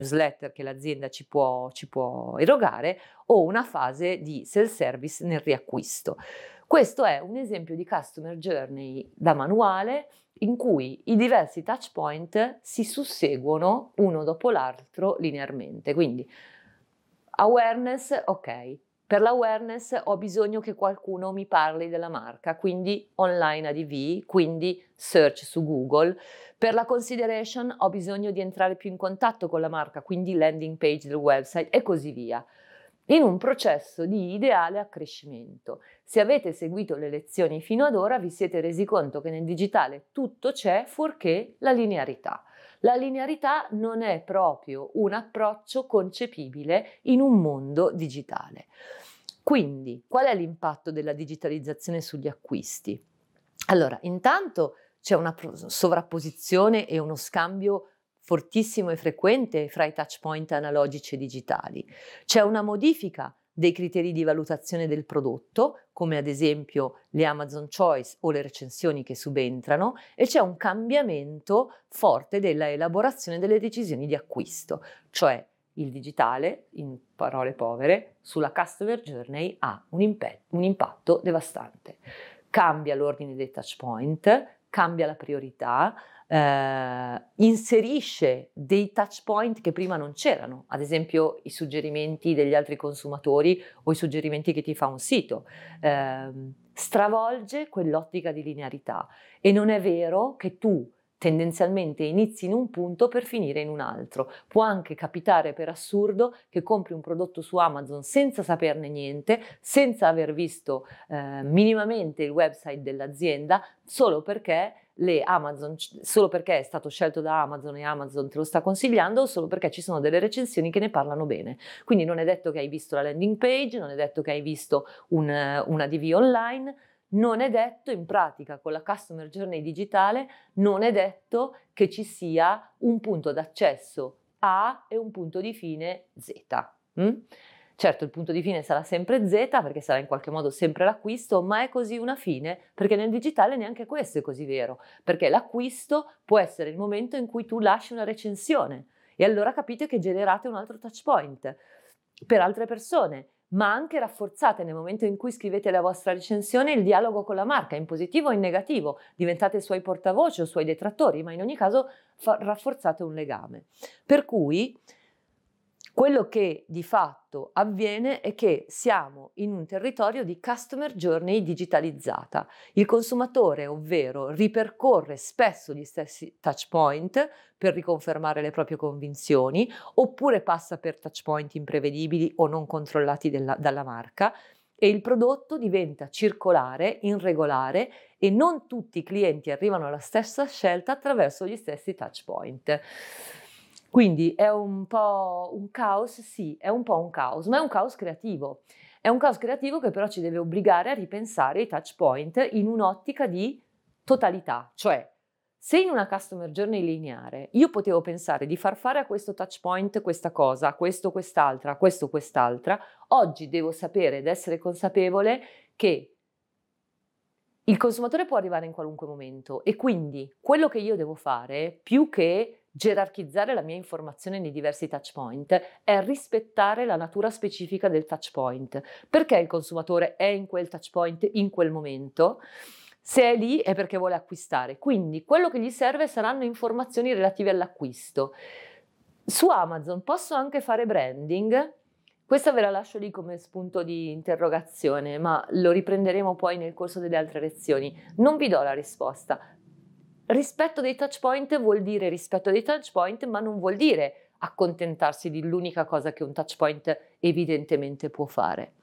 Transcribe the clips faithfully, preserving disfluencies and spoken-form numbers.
newsletter che l'azienda ci può, ci può erogare, o una fase di self-service nel riacquisto. Questo è un esempio di customer journey da manuale in cui i diversi touch point si susseguono uno dopo l'altro linearmente. Quindi awareness, ok. Per l'awareness ho bisogno che qualcuno mi parli della marca, quindi online A D V, quindi search su Google. Per la consideration ho bisogno di entrare più in contatto con la marca, quindi landing page del website e così via. In un processo di ideale accrescimento. Se avete seguito le lezioni fino ad ora vi siete resi conto che nel digitale tutto c'è fuorché la linearità. La linearità non è proprio un approccio concepibile in un mondo digitale. Quindi, qual è l'impatto della digitalizzazione sugli acquisti? Allora, intanto c'è una sovrapposizione e uno scambio fortissimo e frequente fra i touch point analogici e digitali. C'è una modifica dei criteri di valutazione del prodotto, come ad esempio le Amazon Choice o le recensioni che subentrano, e c'è un cambiamento forte della elaborazione delle decisioni di acquisto, cioè il digitale, in parole povere, sulla customer journey ha un, imp- un impatto devastante. Cambia l'ordine dei touch point, cambia la priorità, eh, inserisce dei touch point che prima non c'erano, ad esempio i suggerimenti degli altri consumatori o i suggerimenti che ti fa un sito, eh, stravolge quell'ottica di linearità e non è vero che tu tendenzialmente inizi in un punto per finire in un altro. Può anche capitare per assurdo che compri un prodotto su Amazon senza saperne niente, senza aver visto eh, minimamente il website dell'azienda, solo perché le Amazon, solo perché è stato scelto da Amazon e Amazon te lo sta consigliando, o solo perché ci sono delle recensioni che ne parlano bene. Quindi non è detto che hai visto la landing page, non è detto che hai visto un, una D V online, non è detto, in pratica con la customer journey digitale, non è detto che ci sia un punto d'accesso A e un punto di fine Z. Mm? Certo, il punto di fine sarà sempre Z perché sarà in qualche modo sempre l'acquisto, ma è così una fine perché nel digitale neanche questo è così vero, perché l'acquisto può essere il momento in cui tu lasci una recensione e allora capite che generate un altro touch point per altre persone, ma anche rafforzate nel momento in cui scrivete la vostra recensione il dialogo con la marca, in positivo o in negativo, diventate suoi portavoce o suoi detrattori, ma in ogni caso fa- rafforzate un legame. Per cui quello che di fatto avviene è che siamo in un territorio di customer journey digitalizzata. Il consumatore, ovvero, ripercorre spesso gli stessi touch point per riconfermare le proprie convinzioni, oppure passa per touch point imprevedibili o non controllati della, dalla marca, e il prodotto diventa circolare, irregolare, e non tutti i clienti arrivano alla stessa scelta attraverso gli stessi touch point. Quindi è un po' un caos, sì, è un po' un caos, ma è un caos creativo. È un caos creativo che però ci deve obbligare a ripensare i touch point in un'ottica di totalità, cioè se in una customer journey lineare io potevo pensare di far fare a questo touch point questa cosa, a questo quest'altra, a questo quest'altra, oggi devo sapere ed essere consapevole che il consumatore può arrivare in qualunque momento e quindi quello che io devo fare, più che gerarchizzare la mia informazione nei diversi touch point, è rispettare la natura specifica del touch point. Perché il consumatore è in quel touch point in quel momento? Se è lì è perché vuole acquistare, quindi quello che gli serve saranno informazioni relative all'acquisto. Su Amazon posso anche fare branding? Questa ve la lascio lì come spunto di interrogazione, ma lo riprenderemo poi nel corso delle altre lezioni. Non vi do la risposta. Rispetto dei touch point vuol dire rispetto dei touch point, ma non vuol dire accontentarsi di l'unica cosa che un touch point evidentemente può fare.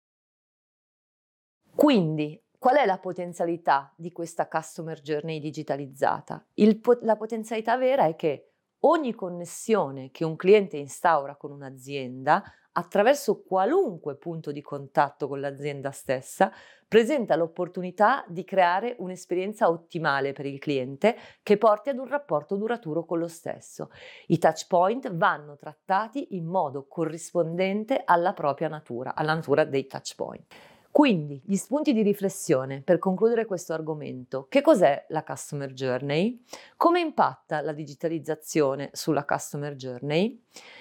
Quindi, qual è la potenzialità di questa customer journey digitalizzata? Il, la potenzialità vera è che ogni connessione che un cliente instaura con un'azienda, attraverso qualunque punto di contatto con l'azienda stessa, presenta l'opportunità di creare un'esperienza ottimale per il cliente che porti ad un rapporto duraturo con lo stesso. I touch point vanno trattati in modo corrispondente alla propria natura, alla natura dei touch point. Quindi, gli spunti di riflessione per concludere questo argomento: che cos'è la Customer Journey? Come impatta la digitalizzazione sulla Customer Journey?